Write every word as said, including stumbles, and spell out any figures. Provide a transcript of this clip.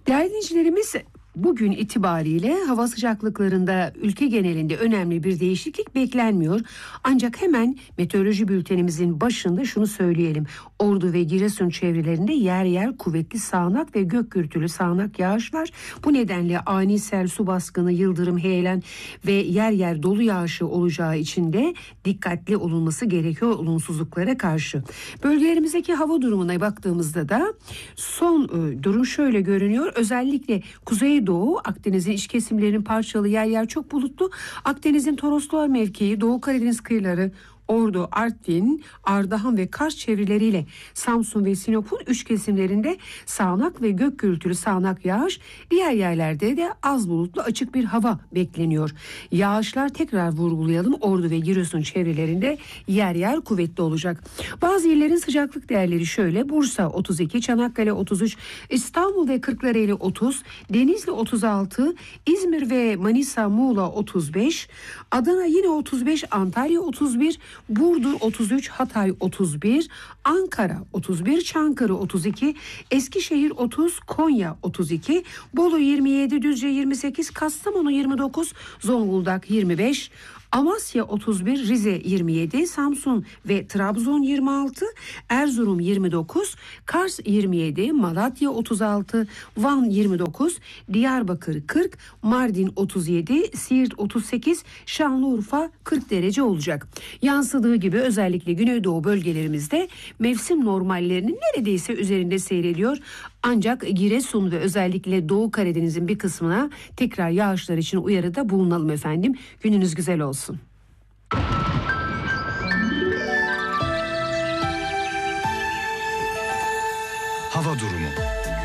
Değerli dinleyicilerimiz, bugün itibariyle hava sıcaklıklarında ülke genelinde önemli bir değişiklik beklenmiyor. Ancak hemen meteoroloji bültenimizin başında şunu söyleyelim. Ordu ve Giresun çevrelerinde yer yer kuvvetli sağanak ve gök gürültülü sağanak yağış var. Bu nedenle ani sel, su baskını, yıldırım, heyelan ve yer yer dolu yağışı olacağı için de dikkatli olunması gerekiyor olumsuzluklara karşı. Bölgelerimizdeki hava durumuna baktığımızda da son e, durum şöyle görünüyor. Özellikle Kuzey Doğu, Akdeniz'in iç kesimlerinin parçalı, yer yer çok bulutlu. Akdeniz'in Toroslar mevkii, Doğu Karadeniz kıyıları, Ordu, Artvin, Ardahan ve Kars çevreleriyle Samsun ve Sinop'un üç kesimlerinde sağanak ve gök gürültülü sağanak yağış, diğer yerlerde de az bulutlu açık bir hava bekleniyor. Yağışlar, tekrar vurgulayalım, Ordu ve Giresun çevrelerinde yer yer kuvvetli olacak. Bazı illerin sıcaklık değerleri şöyle: Bursa otuz iki, Çanakkale otuz üç, İstanbul ve Kırklareli otuz, Denizli otuz altı, İzmir ve Manisa, Muğla otuz beş, Adana yine otuz beş, Antalya otuz bir, Burdur otuz üç, Hatay otuz bir, Ankara otuz bir, Çankırı otuz iki, Eskişehir otuz, Konya otuz iki, Bolu yirmi yedi, Düzce yirmi sekiz, Kastamonu yirmi dokuz, Zonguldak yirmi beş, Amasya otuz bir, Rize yirmi yedi, Samsun ve Trabzon yirmi altı, Erzurum yirmi dokuz, Kars yirmi yedi, Malatya otuz altı, Van yirmi dokuz, Diyarbakır kırk, Mardin otuz yedi, Siirt otuz sekiz, Şanlıurfa kırk derece olacak. Yansıdığı gibi özellikle Güneydoğu bölgelerimizde mevsim normallerinin neredeyse üzerinde seyrediyor. Ancak Giresun ve özellikle Doğu Karadeniz'in bir kısmına tekrar yağışlar için uyarıda bulunalım efendim. Gününüz güzel olsun. Hava durumu.